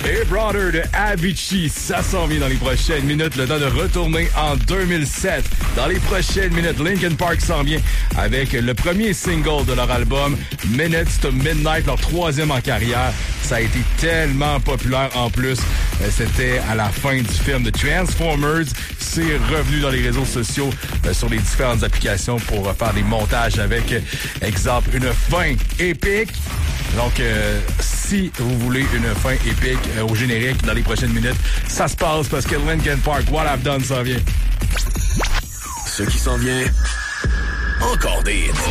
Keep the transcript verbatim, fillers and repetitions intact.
et Brother de Avicii, ça s'en vient dans les prochaines minutes. Le temps de retourner en deux mille sept. Dans les prochaines minutes, Linkin Park s'en vient avec le premier single de leur album, Minutes to Midnight, leur troisième en carrière. Ça a été tellement populaire en plus. C'était à la fin du film de Transformers. C'est revenu dans les réseaux sociaux, euh, sur les différentes applications pour euh, faire des montages avec, euh, exemple, une fin épique. Donc, euh, si vous voulez une fin épique euh, au générique dans les prochaines minutes, ça se passe parce que Linkin Park, What I've Done s'en vient. Ce qui s'en vient, encore des hits.